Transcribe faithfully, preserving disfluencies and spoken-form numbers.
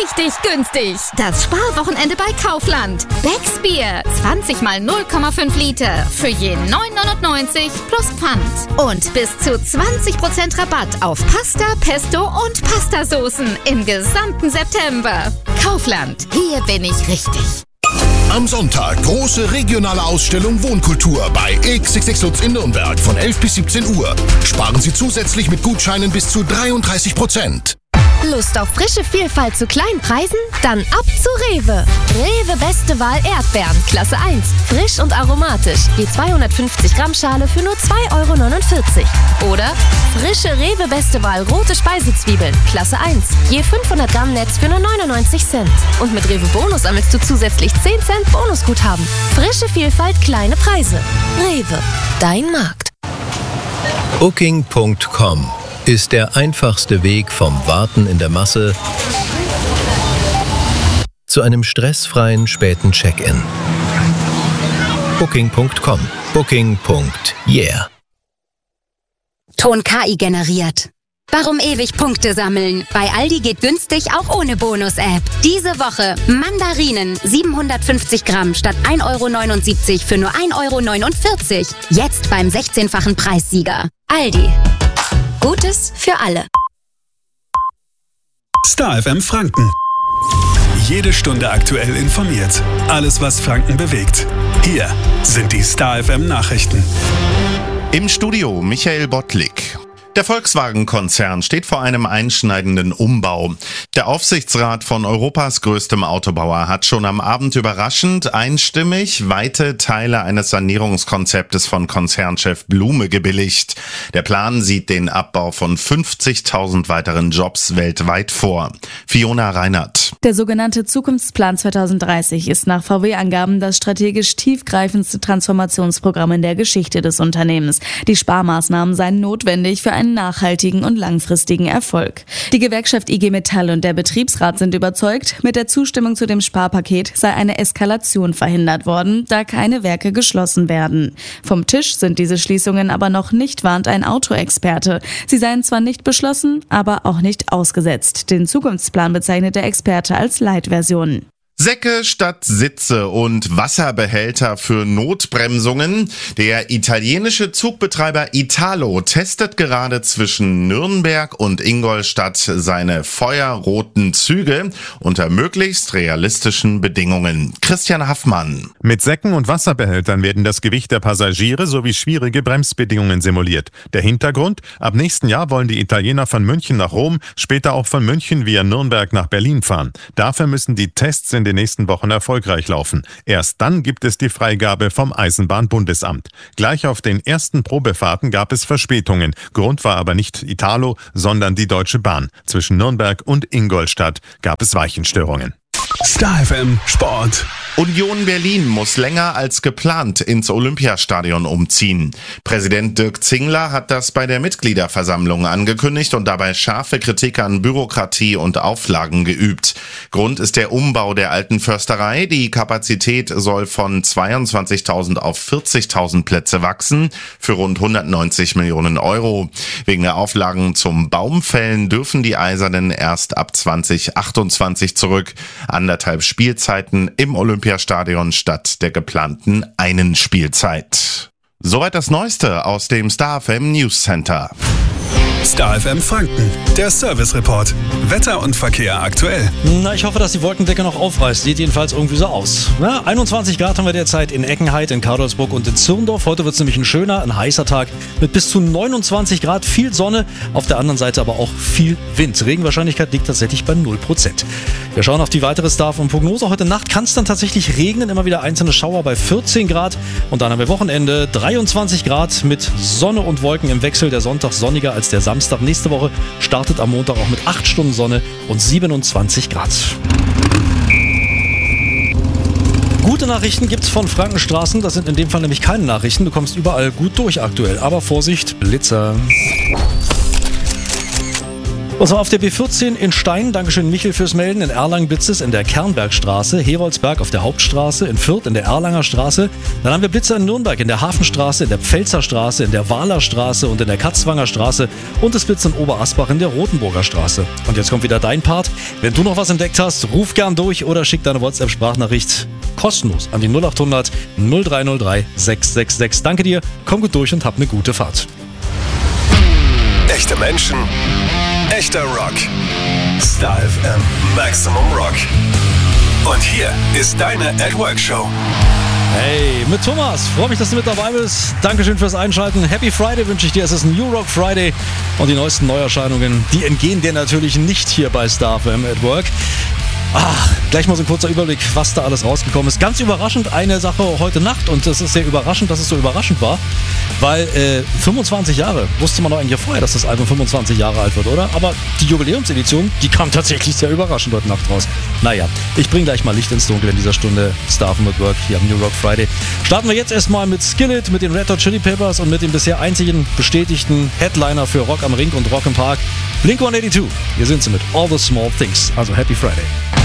richtig günstig. Das Sparwochenende bei Kaufland. Becks Bier, zwanzig mal null Komma fünf Liter für je neun neunundneunzig plus Pfand. Und bis zu zwanzig Prozent Rabatt auf Pasta, Pesto und Pastasoßen im gesamten September. Kaufland, hier bin ich richtig. Am Sonntag große regionale Ausstellung Wohnkultur bei X X X Lutz in Nürnberg von elf bis siebzehn Uhr. Sparen Sie zusätzlich mit Gutscheinen bis zu dreiunddreißig Prozent. Lust auf frische Vielfalt zu kleinen Preisen? Dann ab zu Rewe. Rewe Beste Wahl Erdbeeren, Klasse eins. Frisch und aromatisch. Die zweihundertfünfzig Gramm Schale für nur zwei Euro neunundvierzig. Oder frische Rewe Beste Wahl rote Speisezwiebeln, Klasse eins. Je fünfhundert Gramm Netz für nur neunundneunzig Cent. Und mit Rewe Bonus sammelst du zusätzlich zehn Cent Bonusguthaben. Frische Vielfalt, kleine Preise. Rewe, dein Markt. Booking Punkt com ist der einfachste Weg vom Warten in der Masse zu einem stressfreien späten Check-in. Booking Punkt com. Booking. Yeah. Ton K I generiert. Warum ewig Punkte sammeln? Bei Aldi geht günstig auch ohne Bonus-App. Diese Woche Mandarinen siebenhundertfünfzig Gramm statt ein Euro neunundsiebzig für nur ein Euro neunundvierzig. Jetzt beim sechzehnfachen Preissieger. Aldi. Gutes für alle. Star F M Franken. Jede Stunde aktuell informiert. Alles, was Franken bewegt. Hier sind die Star F M Nachrichten. Im Studio Michael Bottlik. Der Volkswagen-Konzern steht vor einem einschneidenden Umbau. Der Aufsichtsrat von Europas größtem Autobauer hat schon am Abend überraschend einstimmig weite Teile eines Sanierungskonzeptes von Konzernchef Blume gebilligt. Der Plan sieht den Abbau von fünfzigtausend weiteren Jobs weltweit vor. Fiona Reinert. Der sogenannte Zukunftsplan zweitausenddreißig ist nach V W-Angaben das strategisch tiefgreifendste Transformationsprogramm in der Geschichte des Unternehmens. Die Sparmaßnahmen seien notwendig für einen nachhaltigen und langfristigen Erfolg. Die Gewerkschaft I G Metall und der Betriebsrat sind überzeugt, mit der Zustimmung zu dem Sparpaket sei eine Eskalation verhindert worden, da keine Werke geschlossen werden. Vom Tisch sind diese Schließungen aber noch nicht, warnt ein Autoexperte. Sie seien zwar nicht beschlossen, aber auch nicht ausgesetzt. Den Zukunftsplan bezeichnet der Experte als Light-Version. Säcke statt Sitze und Wasserbehälter für Notbremsungen. Der italienische Zugbetreiber Italo testet gerade zwischen Nürnberg und Ingolstadt seine feuerroten Züge unter möglichst realistischen Bedingungen. Christian Haffmann. Mit Säcken und Wasserbehältern werden das Gewicht der Passagiere sowie schwierige Bremsbedingungen simuliert. Der Hintergrund? Ab nächsten Jahr wollen die Italiener von München nach Rom, später auch von München via Nürnberg nach Berlin fahren. Dafür müssen die Tests in den nächsten Wochen erfolgreich laufen. Erst dann gibt es die Freigabe vom Eisenbahnbundesamt. Gleich auf den ersten Probefahrten gab es Verspätungen. Grund war aber nicht Italo, sondern die Deutsche Bahn. Zwischen Nürnberg und Ingolstadt gab es Weichenstörungen. Star F M Sport. Union Berlin muss länger als geplant ins Olympiastadion umziehen. Präsident Dirk Zingler hat das bei der Mitgliederversammlung angekündigt und dabei scharfe Kritik an Bürokratie und Auflagen geübt. Grund ist der Umbau der alten Försterei. Die Kapazität soll von zweiundzwanzigtausend auf vierzigtausend Plätze wachsen für rund hundertneunzig Millionen Euro. Wegen der Auflagen zum Baumfällen dürfen die Eisernen erst ab zwanzig achtundzwanzig zurück. Anderthalb Spielzeiten im Olympiastadion statt der geplanten einen Spielzeit. Soweit das Neueste aus dem Star F M News Center. Star F M Franken, der Service Report. Wetter und Verkehr aktuell. Na, ich hoffe, dass die Wolkendecke noch aufreißt. Sieht jedenfalls irgendwie so aus. Na, einundzwanzig Grad haben wir derzeit in Eckenheit, in Kadolsburg und in Zirndorf. Heute wird es nämlich ein schöner, ein heißer Tag mit bis zu neunundzwanzig Grad, viel Sonne. Auf der anderen Seite aber auch viel Wind. Regenwahrscheinlichkeit liegt tatsächlich bei null Prozent. Wir schauen auf die weitere Star F M Prognose. Heute Nacht kann es dann tatsächlich regnen. Immer wieder einzelne Schauer bei vierzehn Grad. Und dann haben wir Wochenende dreiundzwanzig Grad mit Sonne und Wolken im Wechsel. Der Sonntag sonniger als der Samstag. Nächste Woche startet am Montag auch mit acht Stunden Sonne und siebenundzwanzig Grad. Gute Nachrichten gibt's von Frankenstraßen. Das sind in dem Fall nämlich keine Nachrichten. Du kommst überall gut durch aktuell. Aber Vorsicht, Blitzer. Und zwar auf der B vierzehn in Stein, Dankeschön Michel fürs Melden, in Erlangen Blitze in der Kernbergstraße, Heroldsberg auf der Hauptstraße, in Fürth in der Erlanger Straße. Dann haben wir Blitze in Nürnberg in der Hafenstraße, in der Pfälzer Straße, in der Wahler Straße und in der Katzwanger Straße und es Blitz in Oberasbach in der Rotenburger Straße. Und jetzt kommt wieder dein Part. Wenn du noch was entdeckt hast, ruf gern durch oder schick deine WhatsApp-Sprachnachricht kostenlos an die null acht hundert null drei null drei sechs sechs sechs. Danke dir, komm gut durch und hab eine gute Fahrt. Echte Menschen, echter Rock. Star F M Maximum Rock. Und hier ist deine At Work Show. Hey, mit Thomas. Freue mich, dass du mit dabei bist. Dankeschön fürs Einschalten. Happy Friday wünsche ich dir. Es ist ein New Rock Friday. Und die neuesten Neuerscheinungen, die entgehen dir natürlich nicht hier bei Star F M at Work. Ach, gleich mal so ein kurzer Überblick, was da alles rausgekommen ist. Ganz überraschend eine Sache heute Nacht und es ist sehr überraschend, dass es so überraschend war, weil äh, fünfundzwanzig Jahre, wusste man doch eigentlich vorher, dass das Album fünfundzwanzig Jahre alt wird, oder? Aber die Jubiläumsedition, die kam tatsächlich sehr überraschend heute Nacht raus. Naja, ich bringe gleich mal Licht ins Dunkel in dieser Stunde Star F M at Work hier am New Rock Friday. Starten wir jetzt erstmal mit Skillet, mit den Red Hot Chili Peppers und mit dem bisher einzigen bestätigten Headliner für Rock am Ring und Rock im Park, Blink one eighty-two. Hier sind sie mit All the Small Things, also Happy Friday.